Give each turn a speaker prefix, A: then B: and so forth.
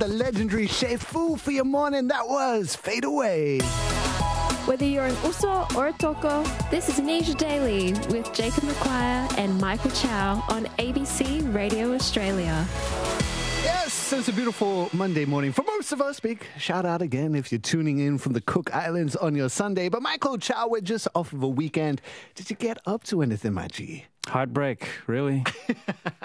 A: the legendary Chef Fu for your morning. That was Fade Away.
B: Whether you're an Uso or a Toko, this is Nisha Daily with Jacob McQuire and Michael Chow on ABC Radio Australia.
A: Yes, it's a beautiful Monday morning. For most of us, big shout out again if you're tuning in from the Cook Islands on your Sunday. But Michael Chow, we're just off of a weekend. Did you get up to anything, my G?
C: Heartbreak, really?